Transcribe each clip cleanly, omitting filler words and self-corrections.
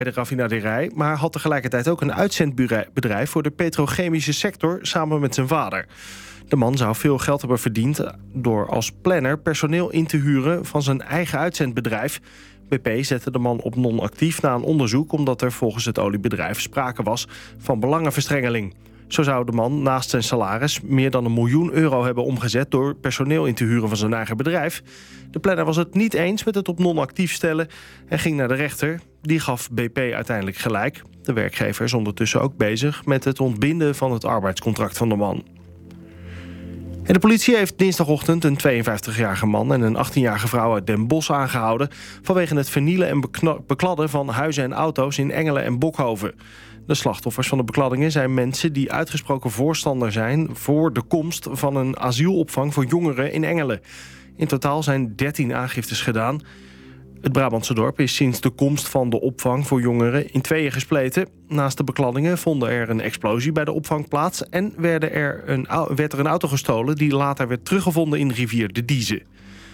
de raffinaderij, maar had tegelijkertijd ook een uitzendbedrijf voor de petrochemische sector samen met zijn vader. De man zou veel geld hebben verdiend door als planner personeel in te huren van zijn eigen uitzendbedrijf. BP zette de man op non-actief na een onderzoek omdat er volgens het oliebedrijf sprake was van belangenverstrengeling. Zo zou de man naast zijn salaris meer dan €1 miljoen hebben omgezet door personeel in te huren van zijn eigen bedrijf. De planner was het niet eens met het op non-actief stellen en ging naar de rechter. Die gaf BP uiteindelijk gelijk. De werkgever is ondertussen ook bezig met het ontbinden van het arbeidscontract van de man. En de politie heeft dinsdagochtend een 52-jarige man en een 18-jarige vrouw uit Den Bosch aangehouden vanwege het vernielen en bekladden van huizen en auto's in Engelen en Bokhoven. De slachtoffers van de bekladdingen zijn mensen die uitgesproken voorstander zijn voor de komst van een asielopvang voor jongeren in Engelen. In totaal zijn 13 aangiftes gedaan. Het Brabantse dorp is sinds de komst van de opvang voor jongeren in tweeën gespleten. Naast de bekladdingen vonden er een explosie bij de opvang plaats en werd er een auto gestolen die later werd teruggevonden in de rivier de Dieze.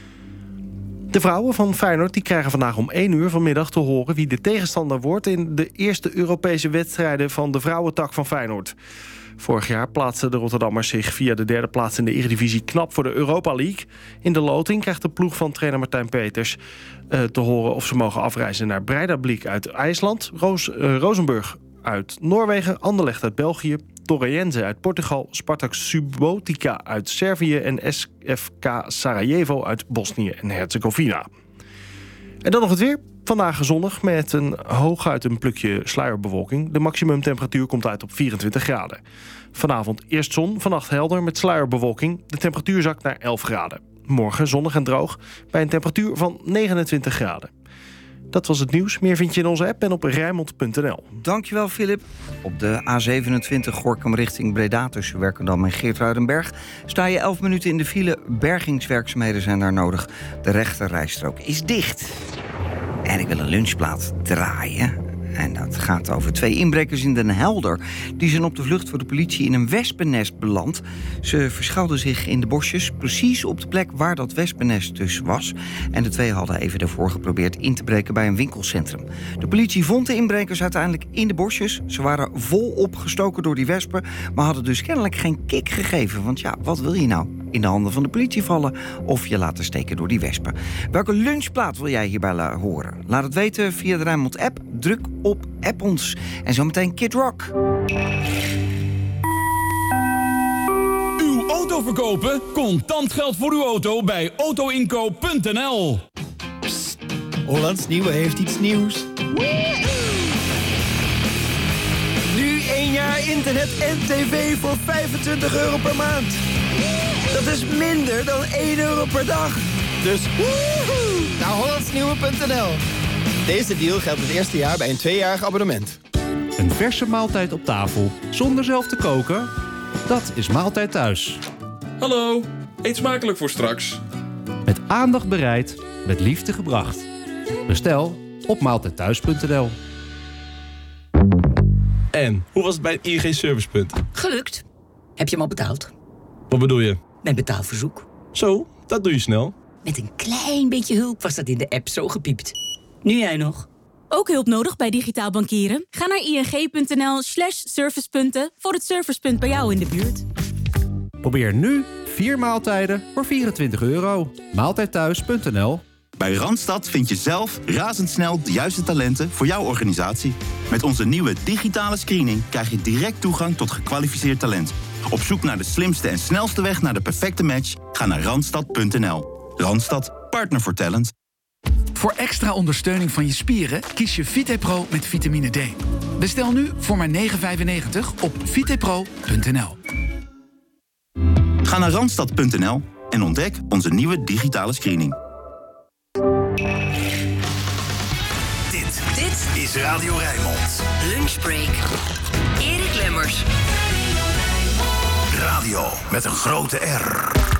De vrouwen van Feyenoord die krijgen vandaag om 1 uur vanmiddag te horen wie de tegenstander wordt in de eerste Europese wedstrijden van de vrouwentak van Feyenoord. Vorig jaar plaatsten de Rotterdammers zich via de 3e plaats in de Eredivisie knap voor de Europa League. In de loting krijgt de ploeg van trainer Martijn Peters te horen of ze mogen afreizen naar Breidablik uit IJsland, Rosenburg uit Noorwegen, Anderlecht uit België, Torreense uit Portugal, Spartak Subotica uit Servië en SFK Sarajevo uit Bosnië en Herzegovina. En dan nog het weer. Vandaag zonnig met hooguit een plukje sluierbewolking. De maximumtemperatuur komt uit op 24 graden. Vanavond eerst zon, vannacht helder met sluierbewolking. De temperatuur zakt naar 11 graden. Morgen zonnig en droog bij een temperatuur van 29 graden. Dat was het nieuws. Meer vind je in onze app en op Rijnmond.nl. Dankjewel, Philip. Op de A27 Gorinchem richting Breda tussen Werkendam en Geertruidenberg sta je 11 minuten in de file. Bergingswerkzaamheden zijn daar nodig. De rechterrijstrook is dicht. En ik wil een lunchplaat draaien. En dat gaat over 2 inbrekers in Den Helder. Die zijn op de vlucht voor de politie in een wespennest beland. Ze verschuilden zich in de bosjes, precies op de plek waar dat wespennest dus was. En de 2 hadden even daarvoor geprobeerd in te breken bij een winkelcentrum. De politie vond de inbrekers uiteindelijk in de bosjes. Ze waren volop gestoken door die wespen, maar hadden dus kennelijk geen kick gegeven. Want ja, wat wil je nou? In de handen van de politie vallen of je laten steken door die wespen. Welke lunchplaat wil jij hierbij horen? Laat het weten via de Rijnmond-app. Druk op App ons. En zometeen Kid Rock. Uw auto verkopen? Contant geld voor uw auto bij autoinkoop.nl. Psst, Hollands Nieuwe heeft iets nieuws. Nu 1 jaar internet en tv voor €25 per maand. Dat is minder dan €1 per dag. Dus naar hollandsnieuwe.nl. Deze deal geldt het eerste jaar bij een 2-jarig abonnement. Een verse maaltijd op tafel, zonder zelf te koken? Dat is Maaltijd Thuis. Hallo, eet smakelijk voor straks. Met aandacht bereid, met liefde gebracht. Bestel op maaltijdthuis.nl. En, hoe was het bij het ING Servicepunt? Gelukt. Heb je hem al betaald? Wat bedoel je? Mijn betaalverzoek. Zo, dat doe je snel. Met een klein beetje hulp was dat in de app zo gepiept. Nu jij nog. Ook hulp nodig bij digitaal bankieren? Ga naar ing.nl/servicepunten voor het servicepunt bij jou in de buurt. Probeer nu 4 maaltijden voor €24. Maaltijdthuis.nl. Bij Randstad vind je zelf razendsnel de juiste talenten voor jouw organisatie. Met onze nieuwe digitale screening krijg je direct toegang tot gekwalificeerd talent. Op zoek naar de slimste en snelste weg naar de perfecte match? Ga naar Randstad.nl. Randstad, partner voor talent. Voor extra ondersteuning van je spieren kies je VitePro met vitamine D. Bestel nu voor maar €9,95 op vitepro.nl. Ga naar Randstad.nl en ontdek onze nieuwe digitale screening. Dit is Radio Rijnmond. Lunchbreak. Erik Lemmers. Radio met een grote R.